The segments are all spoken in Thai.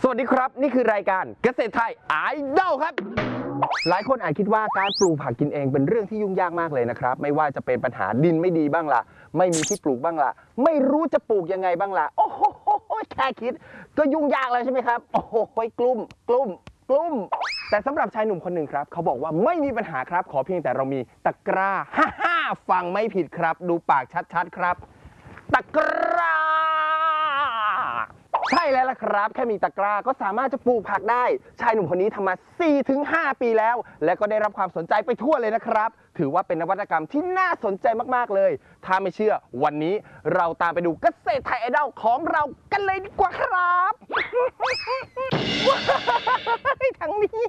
วัสดีครับนี่คือรายการเกษตรไทยไอดอลครับหลายคนอาจคิดว่าการปลูกผักกินเองเป็นเรื่องที่ยุ่งยากมากเลยนะครับไม่ว่าจะเป็นปัญหาดินไม่ดีบ้างล่ะไม่มีที่ปลูกบ้างล่ะไม่รู้จะปลูกยังไงบ้างล่ะโอ้โหแค่คิดก็ยุ่งยากแล้วใช่ไหมครับโอ้โหกลุ่มแต่สำหรับชายหนุ่มคนหนึ่งครับเขาบอกว่าไม่มีปัญหาครับขอเพียงแต่เรามีตะกร้าฟังไม่ผิดครับดูปากชัดๆครับตะกร้าใช่แล้วล่ะครับแค่มีตะกร้าก็สามารถจะปลูกผักได้ชายหนุ่มคนนี้ทำมา 4-5 ปีแล้วและก็ได้รับความสนใจไปทั่วเลยนะครับถือว่าเป็นนวัตกรรมที่น่าสนใจมากๆเลยถ้าไม่เชื่อวันนี้เราตามไปดูเกษตรไทยไอดอลของเรากันเลยดีกว่าครับทางนี้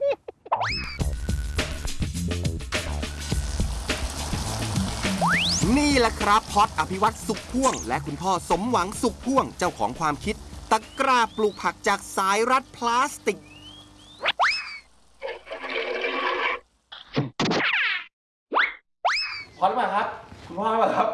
นี่แหละครับพอดอภิวัตสุขพ่วงและคุณพ่อสมหวังสุขพ่วงเจ้าของความคิดตะกร้าปลูกผักจากสายรัดพลาสติกพอหรือเปล่าครับคุณพ่อหรือเปล่าครับ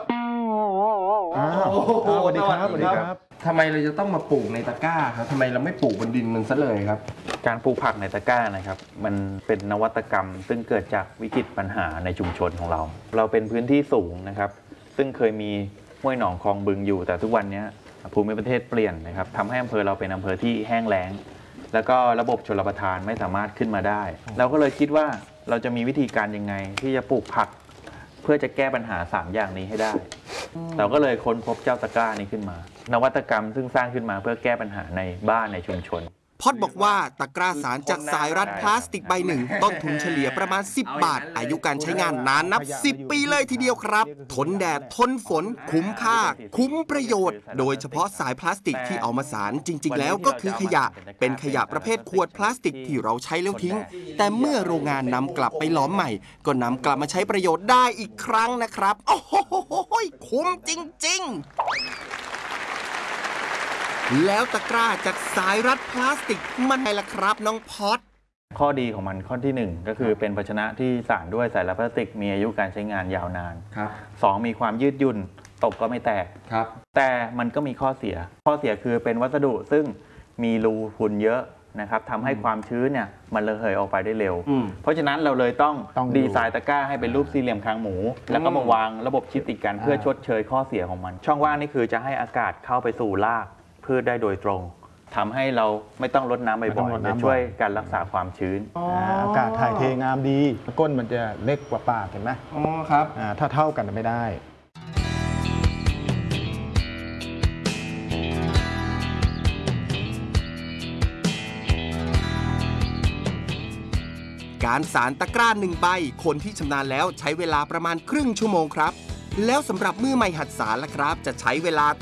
สวัสดีครับทำไมเราจะต้องมาปลูกในตะกร้าครับทำไมเราไม่ปลูกบนดินมันซะเลยครับการปลูกผักในตะกร้านะครับมันเป็นนวัตกรรมซึ่งเกิดจากวิกฤตปัญหาในชุมชนของเราเป็นพื้นที่สูงนะครับซึ่งเคยมีห้วยหนองคลองบึงอยู่แต่ทุกวันนี้ภูมิประเทศเปลี่ยนนะครับทำให้อำเภอเราเป็นอำเภอที่แห้งแล้งแล้วก็ระบบชลประทานไม่สามารถขึ้นมาได้เราก็เลยคิดว่าเราจะมีวิธีการยังไงที่จะปลูกผักเพื่อจะแก้ปัญหา3อย่างนี้ให้ได้เราก็เลยค้นพบเจ้าตะกร้านี้ขึ้นมานวัตกรรมซึ่งสร้างขึ้นมาเพื่อแก้ปัญหาในบ้านในชุมชนพอดบอกว่าตะกร้าสารจากสายรัดพลาสติกใบหนึ่งต้นทุนเฉลี่ยประมาณ10 บาทอายุการใช้งานนานนับ10 ปีเลยทีเดียวครับทนแดดทนฝนคุ้มค่าคุ้มประโยชน์โดยเฉพาะสายพลาสติกที่เอามาสารจริงๆแล้วก็คือขยะเป็นขยะประเภทขวดพลาสติกที่เราใช้แล้วทิ้งแต่เมื่อโรงงานนำกลับไปหลอมใหม่ก็นำกลับมาใช้ประโยชน์ได้อีกครั้งนะครับโอ้โหคุ้มจริงๆแล้วตะกร้าจากสายรัดพลาสติกมันไงล่ะครับน้องพอดข้อดีของมันข้อที่1ก็คือเป็นภาชนะที่สานด้วยสายรัดพลาสติกมีอายุการใช้งานยาวนาน2มีความยืดหยุ่นตกก็ไม่แตกแต่มันก็มีข้อเสียคือเป็นวัสดุซึ่งมีรูฝุ่นเยอะนะครับทำให้ความชื้นเนี่ยมันระเหยออกไปได้เร็วเพราะฉะนั้นเราเลยต้องดีไซน์ตะกร้าให้เป็นรูปสี่เหลี่ยมคางหมูแล้วก็มาวางระบบชิดติดกันเพื่อชดเชยข้อเสียของมันช่องว่างนี่คือจะให้อากาศเข้าไปสู่รากพืชได้โดยตรงทำให้เราไม่ต้องรดน้ำบ่อยๆจะช่วยการรักษาความชื้นอากาศถ่ายเทงามดีก้นมันจะเล็กกว่าปากเห็นไหมอ๋อครับถ้าเท่ากันไม่ได้การสารตะกร้า1 ใบคนที่ชำนาญแล้วใช้เวลาประมาณครึ่งชั่วโมงครับแล้วสำหรับมือใหม่หัดสารล่ะครับจะใช้เวลา